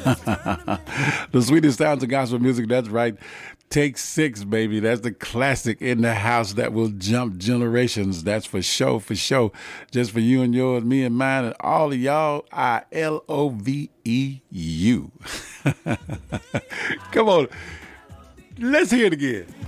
The sweetest sounds of gospel music, that's right. Take Six, baby. That's the classic in the house that will jump generations. That's for sure, for sure. Just for you and yours, me and mine, and all of y'all. ILOVEU. Come on. Let's hear it again.